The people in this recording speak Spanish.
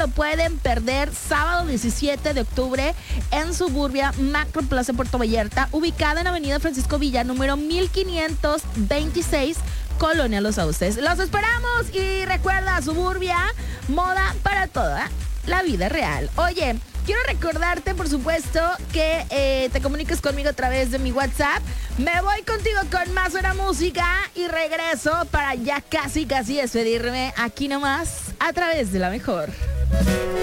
lo pueden perder. Sábado 17 de octubre en Suburbia Macro Plaza Puerto Vallarta, ubicada en Avenida Francisco Villa, número 1526, Colonia Los Sauces. Los esperamos y recuerda, Suburbia, moda para toda la vida real. Oye, quiero recordarte, por supuesto, que te comuniques conmigo a través de mi WhatsApp. Me voy contigo con más buena música y regreso para ya casi despedirme aquí nomás a través de La Mejor.